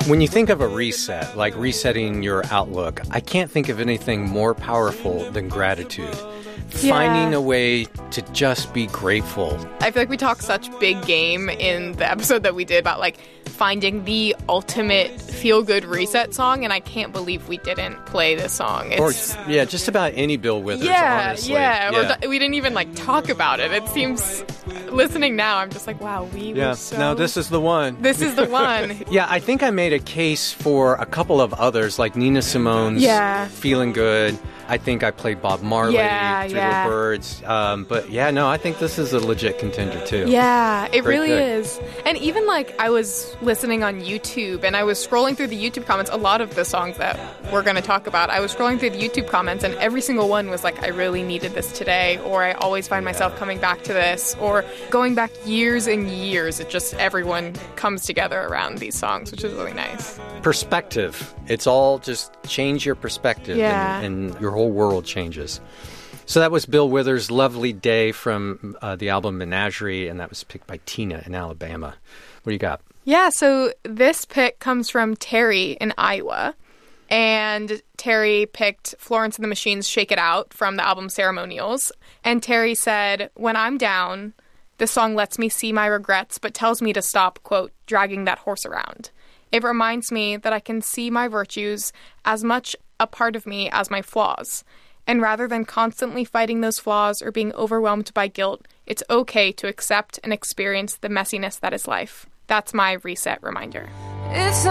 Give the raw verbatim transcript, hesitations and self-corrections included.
When you think of a reset, like resetting your outlook, I can't think of anything more powerful than gratitude. Yeah. Finding a way to just be grateful. I feel like we talked such big game in the episode that we did about, like, finding the ultimate feel-good reset song, and I can't believe we didn't play this song. It's, Or, yeah, just about any Bill Withers, yeah, honestly. yeah, yeah. Or we didn't even, like, talk about it. It seems, listening now, I'm just like, wow, we Yeah, were so... no, this is the one. This is the one. Yeah, I think I made a case for a couple of others, like Nina Simone's Yeah. Feeling Good. I think I played Bob Marley, Yeah, Through yeah. the Birds. Um, but yeah, no, I think this is a legit contender too. Yeah, it Great really pick. is. And even, like, I was listening on YouTube, and I was scrolling through the YouTube comments, a lot of the songs that we're going to talk about, I was scrolling through the YouTube comments, and every single one was like, I really needed this today, or I always find myself coming back to this, or going back years and years. It just, everyone comes together around these songs, which is really nice. Perspective. It's all just change your perspective, Yeah. and, and your whole world changes. So that was Bill Withers' Lovely Day from uh, the album Menagerie, and that was picked by Tina in Alabama. What do you got? Yeah, so this pick comes from Terry in Iowa. And Terry picked Florence and the Machine's Shake It Out from the album Ceremonials. And Terry said, when I'm down, this song lets me see my regrets, but tells me to stop, quote, dragging that horse around. It reminds me that I can see my virtues as much a part of me as my flaws. And rather than constantly fighting those flaws or being overwhelmed by guilt, it's okay to accept and experience the messiness that is life. That's my reset reminder. It's